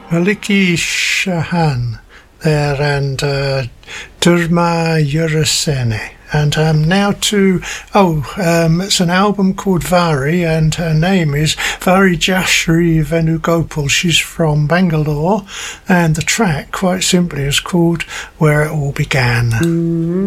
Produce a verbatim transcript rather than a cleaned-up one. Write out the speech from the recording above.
Maliki Shahan there and uh, Durma Yurasene. And um, now to, oh, um, it's an album called Vari, and her name is Vari Jashri Venugopal. She's from Bangalore, and the track, quite simply, is called Where It All Began. Mm-hmm.